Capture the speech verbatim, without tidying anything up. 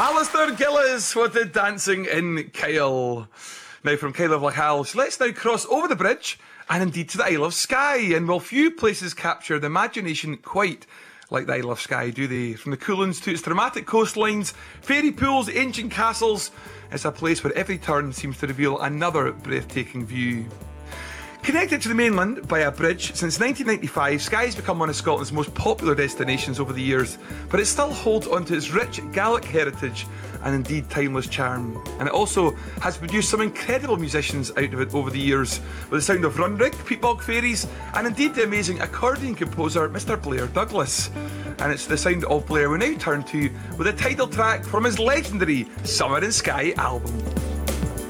Alistair Gillis with the Dancing in Kyle. Now from Kyle of Lachal, let's now cross over the bridge and indeed to the Isle of Skye. And while few places capture the imagination quite like the Isle of Skye, do they? From the Coolins to its dramatic coastlines, fairy pools, ancient castles, it's a place where every turn seems to reveal another breathtaking view. Connected to the mainland by a bridge, since nineteen ninety-five, Skye has become one of Scotland's most popular destinations over the years, but it still holds onto its rich Gaelic heritage and indeed timeless charm. And it also has produced some incredible musicians out of it over the years, with the sound of Runrig, Peatbog Fairies, and indeed the amazing accordion composer Mister Blair Douglas. And it's the sound of Blair we now turn to with a title track from his legendary Summer in Skye album.